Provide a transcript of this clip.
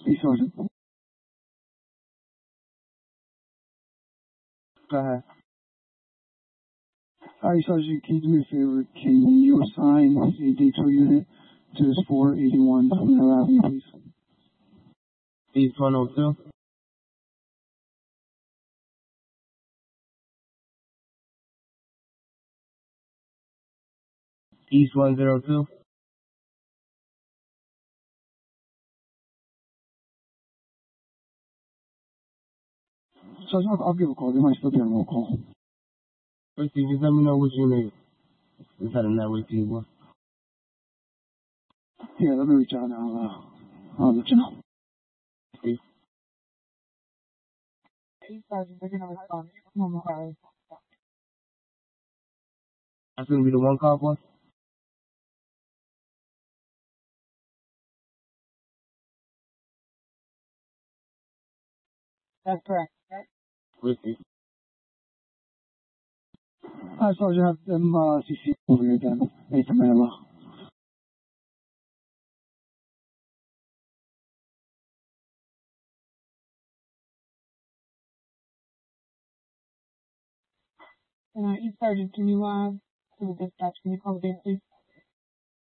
Hey, Sergeant. Go ahead. All right, Sergeant, can you do me a favor? Can you assign a detail unit to this 481 Thumbnail Avenue, please? East 102. East 102. Sergeant, I'll give a call. They might still be on roll call. Let's see, just let me know what you need. Just heading that way to you, boy. Yeah, let me reach out now. I'll let you know. See? Hey, Sergeant, they're going to respond. No, sorry. That's gonna be the one call, boy? That's correct. Let's see. All right, Sergeant, have them CC over here then. Nathan Manila. Sergeant, can you, to the dispatch, can you call the base, please?